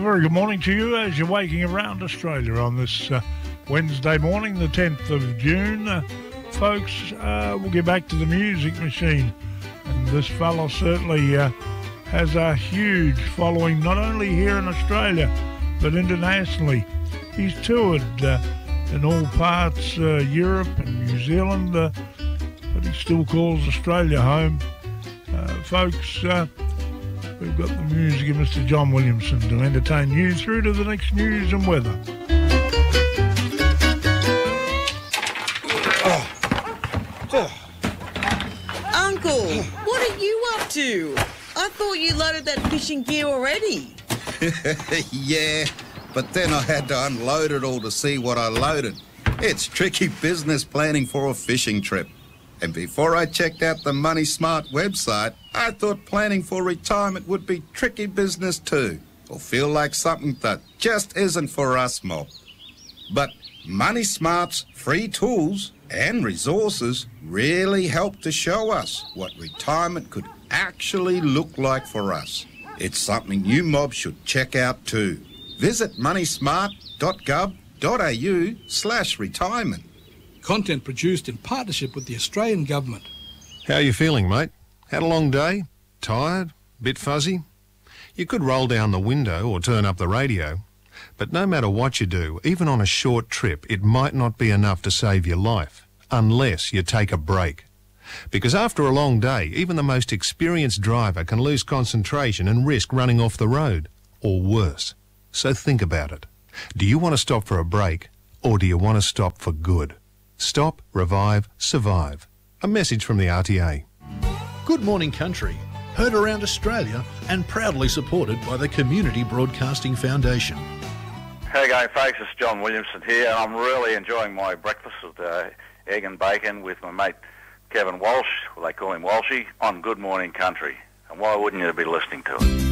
very good morning to you as you're waking around Australia on this Wednesday morning, the 10th of June. Folks, we'll get back to the music machine. And this fellow certainly has a huge following, not only here in Australia, but internationally. He's toured in all parts, Europe and New Zealand, but he still calls Australia home. Folks, we've got the music of Mr. John Williamson to entertain you through to the next news and weather. Uncle, what are you up to? I thought you loaded that fishing gear already. Yeah, but then I had to unload it all to see what I loaded. It's tricky business planning for a fishing trip. And before I checked out the Money Smart website, I thought planning for retirement would be tricky business too, or feel like something that just isn't for us mob. But Money Smart's free tools and resources really help to show us what retirement could actually look like for us. It's something you mob should check out too. Visit moneysmart.gov.au/retirement. Content produced in partnership with the Australian Government. How are you feeling, mate? Had a long day? Tired? Bit fuzzy? You could roll down the window or turn up the radio. But no matter what you do, even on a short trip, it might not be enough to save your life, unless you take a break. Because after a long day, even the most experienced driver can lose concentration and risk running off the road, or worse. So think about it. Do you want to stop for a break, or do you want to stop for good? Stop, revive, survive. A message from the RTA. Good Morning Country, heard around Australia and proudly supported by the Community Broadcasting Foundation. How you going, folks? It's John Williamson here, and I'm really enjoying my breakfast with egg and bacon with my mate Kevin Walsh, well, they call him Walshy, on Good Morning Country. And why wouldn't you be listening to it?